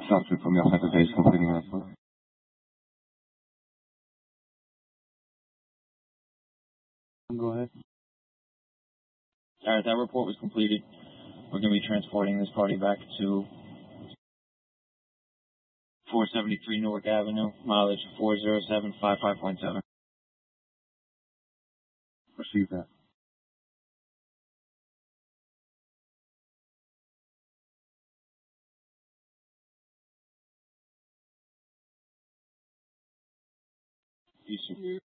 Suspect from your center base completing an escort. Go ahead. Alright, that report was completed. We're going to be transporting this party back to 473 Newark Avenue, mileage 40755.7. Receive that. Yes, sir.